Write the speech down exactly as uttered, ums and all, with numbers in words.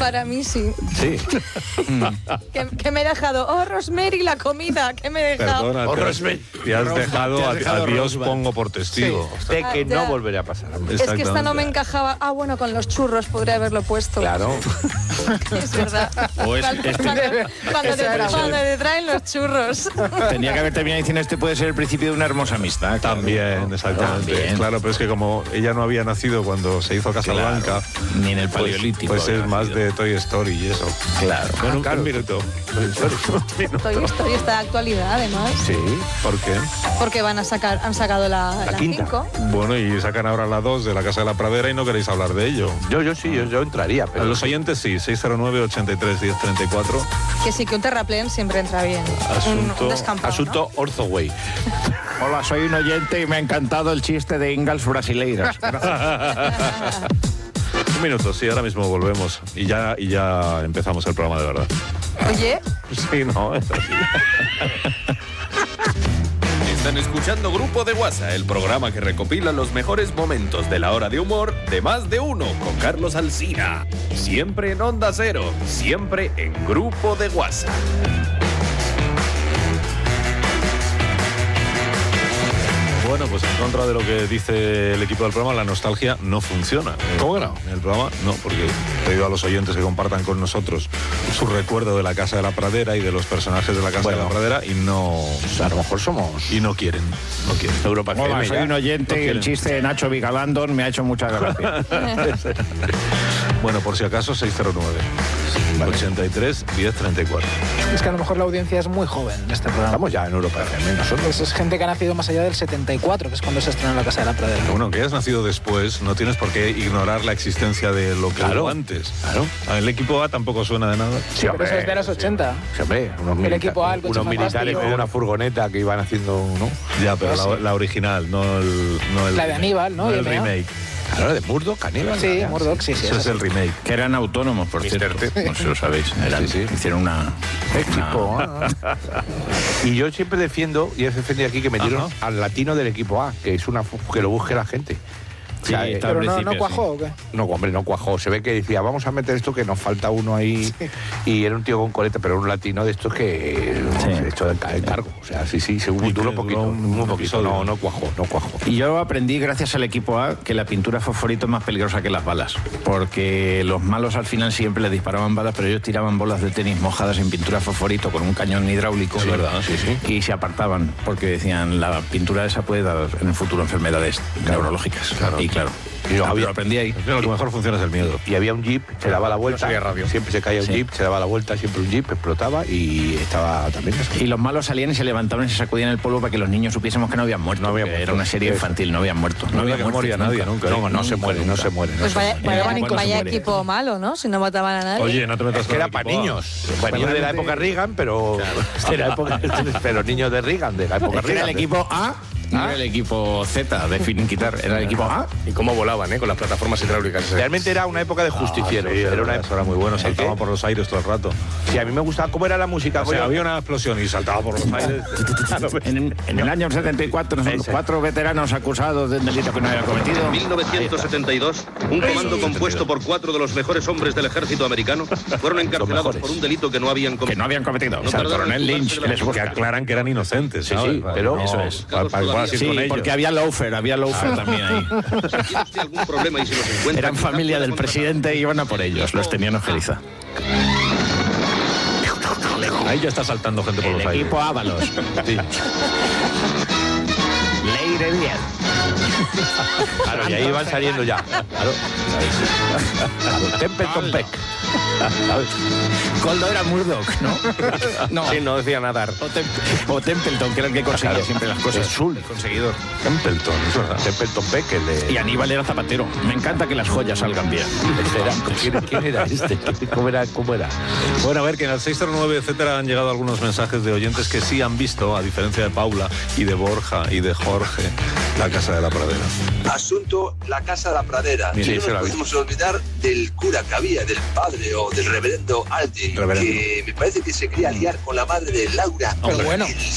Para mí sí. Sí. ¿Qué, qué me he dejado? Oh, Rosemary, la comida. ¿Qué me he dejado? Perdona, Oh, te has- Rosemary. te has Rosebud, dejado, te has a, dejado a Dios Rosebud. pongo por testigo. De Ah, que ya. no volverá a pasar. Es que esta no me Exactamente. encajaba. Ah, bueno, con los churros podría haberlo puesto. Claro. Es verdad. O es- cuando, este- cuando- cuando Ese te, era cuando te traen los churros. Tenía que haber terminado diciendo este puede ser el principio de una hermosa amistad. claro. También, exactamente. También. Claro, pero es que como ella no había nacido cuando se hizo Casablanca, Claro. Ni en el pues, paleolítico. pues había es más nacido. de Toy Story y eso. Claro. Bueno, Ah, claro. un minuto. Toy Story está de actualidad, además. Sí. ¿Por qué? Porque van a sacar, han sacado la, La quinta. cinco. Bueno, y sacan ahora la dos de la Casa de la Pradera y no queréis hablar de ello. Yo, yo sí, yo, yo entraría, A pero... los oyentes sí, seis cero nueve, ochenta y tres, diez treinta y cuatro. Que sí, que un terraplén siempre entra bien. Asunto- un, un descampado, Asunto Orzoway. Hola, soy un oyente y me ha encantado el chiste de Ingalls brasileiras. Un minuto, sí, ahora mismo volvemos. Y ya, y ya empezamos el programa de verdad. ¿no? Oye, Sí, no, es así. Están escuchando Grupo de WhatsApp, el programa que recopila los mejores momentos de la hora de humor de Más de Uno con Carlos Alsina. Siempre en Onda Cero, siempre en Grupo de WhatsApp. Bueno, pues en contra de lo que dice el equipo del programa, la nostalgia no funciona. ¿Cómo que no? En el programa no, porque he pedido a los oyentes que compartan con nosotros su recuerdo de la Casa de la Pradera y de los personajes de la Casa Bueno. de la Pradera y no, Pues a lo mejor somos... y no quieren, no quieren. Europa F M Hola, soy ya. un oyente No y el quieren. chiste de Nacho Vigalandón me ha hecho mucha gracia. Bueno, por si acaso, seis cero nueve, ochenta y tres, diez treinta y cuatro. Es que a lo mejor la audiencia es muy joven en este programa. Estamos ya en Europa F M. Nosotros... Pues es gente que ha nacido más allá del setenta y cuatro, que es cuando se estrenó La Casa de la Pradera. Bueno, que hayas nacido después, no tienes por qué ignorar la existencia de lo que Claro, hubo antes. claro. El equipo A tampoco suena de nada. Sí, Pero eso es de los ochenta. Sí, hombre, unos, El milita- equipo A, el coche unos militares fantástico. con una furgoneta que iban haciendo, ¿no? Ya, pero Pero la, sí. la original, no el, no el La de Aníbal, ¿no? el Y M A. remake. Claro, de Murdoch, Caníbal. Sí, ya. Murdoch, sí, sí. Ese es eso el remake. Que eran autónomos, por mister cierto. T. No sé si lo sabéis. Eran- Sí, sí. Hicieron una... Equipo A. Y yo siempre defiendo, y he defendido aquí que metieron Ajá. al latino del equipo A, que es una fu- que lo busque la gente. O sea, Sí, eh, está Pero al no, principio, no cuajó, ¿o qué? no, hombre, no cuajó. Se ve que decía, vamos a meter esto que nos falta uno ahí. Y era un tío con coleta, pero un latino de estos que Sí. se echó el ca- el cargo. O sea, sí, sí, según Y duró que poquito. duró un Muy poquito. episodio. No, no cuajó, no cuajó. sí. Y yo aprendí, gracias al equipo A, que la pintura fosforito es más peligrosa que las balas. Porque los malos al final siempre les disparaban balas, pero ellos tiraban bolas de tenis mojadas en pintura fosforito con un cañón hidráulico. Es verdad, sí, sí. Y se apartaban, porque decían, la pintura esa puede dar en el futuro enfermedades neurológicas. Claro. Y claro, Y lo ah, había- lo aprendí ahí. Lo que mejor funciona es el miedo. Y había un jeep, se daba la vuelta. sabía radio. Siempre se caía un Sí. jeep, se daba la vuelta, siempre un jeep, explotaba y estaba también eso. Y los malos salían y se levantaban y se sacudían el polvo para que los niños supiésemos que no habían muerto. No habían que muerto. Era una serie Eso. infantil, no habían muerto. No había habían que morir a nadie nunca. No, no se Nunca, muere, no nunca. se muere. no pues se vaya, muere. vaya, Nunca se vaya muere. equipo malo, ¿no? Si no mataban a nadie. Oye, no te metas Es con que el era para equipo A. niños. Venía de la época Reagan, pero. Era época, pero niños de Reagan, de la época Es que era Reagan. el equipo A, no era el equipo Z de finiquitar, era el equipo A. Y cómo volaban, ¿eh? Con las plataformas hidráulicas. ese. Realmente era una época de justicieros. Sí, era una eso era muy bueno, saltaba por los aires todo el rato. Sí, a mí me gustaba cómo era la música. O sea, coño. había una explosión y saltaba por los aires. En, en el año setenta y cuatro, son Ese. cuatro veteranos acusados de un delito que no había cometido. mil novecientos setenta y dos, un comando compuesto por cuatro de los mejores hombres del ejército americano fueron encarcelados mejores. por un delito que no habían Que cometido. no habían cometido. No O sea, el tardaron en coronel Lynch ocuparse de que la les Que busca. aclaran que eran inocentes, Sí, ¿sabes? sí, pero- Eso es. Para, para igual así Sí, con ellos. porque había loafer, había loafer también ahí. Si tiene usted algún problema y si los encuentra, Eran quizá familia pueda del contratar. presidente y iban a por ellos, los tenían ojeriza. Ahí ya está saltando gente por El los aires. equipo Ábalos. Sí. Leire diez. Claro, y ahí van saliendo ya. Claro. Claro, Templeton Peck. ¿Sabes? Coldo era Murdoch, ¿no? No. Sí, no decía nadar. O, Tem- o Templeton, que era el que conseguía Claro. siempre las cosas. Es Sul. El conseguidor. Templeton, es verdad. Templeton Peck, el de... Y Aníbal era zapatero. Me encanta que las joyas salgan bien. Este era- ¿Quién, quién era este? ¿Cómo era? ¿Cómo era? Bueno, a ver, que en el seis cero nueve, etcétera, han llegado algunos mensajes de oyentes que sí han visto, a diferencia de Paula y de Borja y de Jorge, la Casa de la Pradera. Asunto la Casa de la Pradera. Sí, y sí, no se la nos vi. podemos olvidar del cura que había, del padre o del reverendo Aldrin, Reverendo. que me parece que se quería liar con la madre de Laura. Pero bueno. El